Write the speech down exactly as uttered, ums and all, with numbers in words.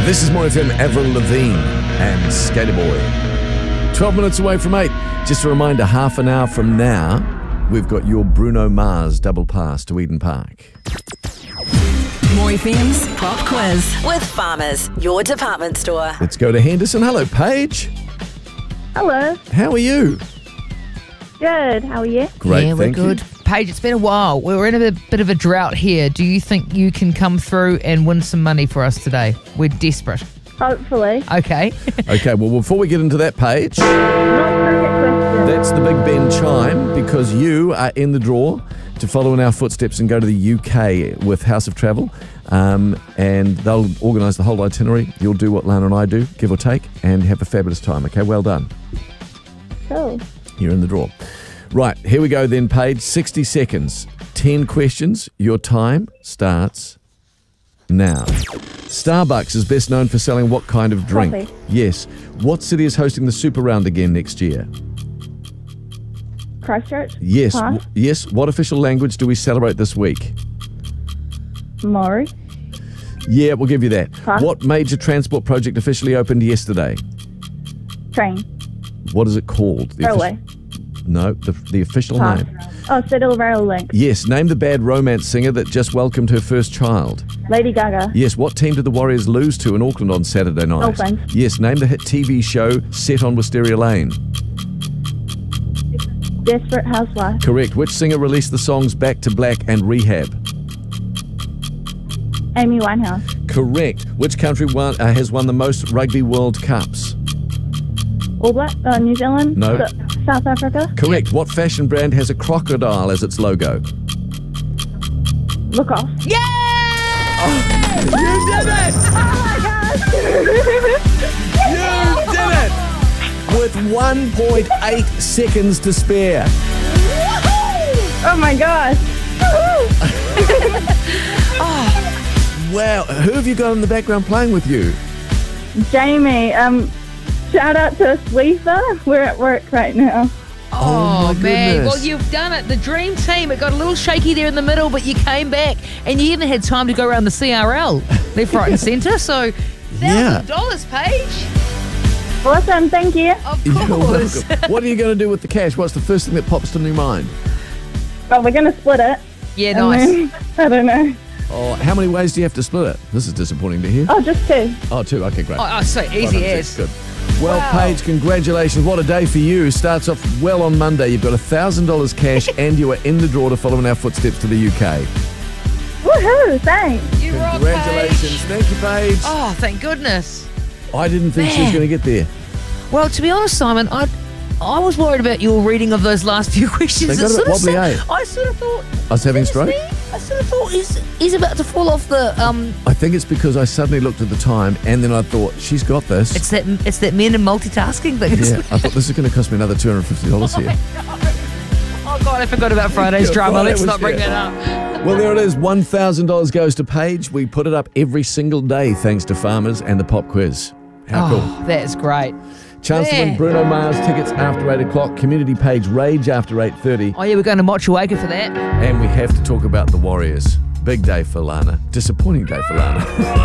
This is More F M, Avril Lavigne and Skater Boy. twelve minutes away from eight. Just a reminder, half an hour from now, we've got your Bruno Mars double pass to Eden Park. More F M's Pop Quiz with Farmers, your department store. Let's go to Henderson. Hello, Paige. Hello. How are you? Good. How are you? Great, yeah, we're thank good. you. Paige, it's been a while. We're in a bit, bit of a drought here. Do you think you can come through and win some money for us today? We're desperate. Hopefully. Okay. Okay, well, before we get into that, Paige, Not cricket question. that's the Big Ben chime because you are in the draw to follow in our footsteps and go to the U K with House of Travel. Um, and they'll organise the whole itinerary. You'll do what Lana and I do, give or take, and have a fabulous time. Okay, well done. Cool. You're in the draw. Right, here we go then, Paige. sixty seconds, ten questions. Your time starts now. Starbucks is best known for selling what kind of drink? Coffee. Yes. What city is hosting the Super Round again next year? Christchurch. Yes. Pass. W- yes. What official language do we celebrate this week? Maori. Yeah, we'll give you that. Pass. What major transport project officially opened yesterday? Train. What is it called? The Railway. offici- no, the, the official Pass. name. Oh, Citadel Rail Link. Yes. Name the bad romance singer that just welcomed her first child. Lady Gaga. Yes. What team did the Warriors lose to in Auckland on Saturday night? Dolphins. Yes. Name the hit T V show set on Wisteria Lane. Desperate Housewife. Correct. Which singer released the songs Back to Black and Rehab? Amy Winehouse. Correct. Which country won, uh, has won the most Rugby World Cups? All Black. Uh, New Zealand. No. S- South Africa. Correct. What fashion brand has a crocodile as its logo? Look off. Yeah! You did it! Oh my gosh. You did it! With one point eight seconds to spare. Oh my gosh. Wow. Who have you got in the background playing with you? Jamie. Um. Shout out to Sweeper. We're at work right now. Oh, my man. goodness. Well, you've done it. The dream team. It got a little shaky there in the middle, but you came back and you even had time to go around the C R L, left, right, and centre. So, Yeah. thousand dollars, Paige. Awesome. Thank you. Of You're course. welcome. What are you going to do with the cash? What's the first thing that pops to your mind? Well, we're gonna split it. Yeah, and nice. then- I don't know. Oh, how many ways do you have to split it? This is disappointing to hear. Oh, just two. Oh, two. Okay, great. Oh, oh sweet. Five Easy hundred as. six, Good. Well, Wow. Paige, congratulations. What a day for you. Starts off well on Monday. You've got one thousand dollars cash and you are in the draw to follow in our footsteps to the U K. Woohoo! Thanks. You rock, Congratulations. Paige. Thank you, Paige. Oh, thank goodness. I didn't think she was Man. going to get there. Well, to be honest, Simon, I I was worried about your reading of those last few questions. They got It a bit sort of wobbly, said- eh? I sort of thought. I was having a "Is stroke? this me?" I sort of thought he's, he's about to fall off the. Um, I think it's because I suddenly looked at the time and then I thought, she's got this. it's that it's that men and multitasking thing. yeah, I thought this is going to cost me another two hundred fifty dollars here. Oh God, I forgot about Friday's Yeah, drama. Friday Let's was not bring there. that up. Well, there it is. one thousand dollars goes to Paige. We put it up every single day thanks to Farmers and the Pop Quiz. How cool. Oh, that is great. Chance to win Yeah. Bruno Mars tickets after eight o'clock. Community page Rage after eight thirty. Oh yeah, we're going to Motueka for that. And we have to talk about the Warriors. Big day for Lana. Disappointing day for Lana.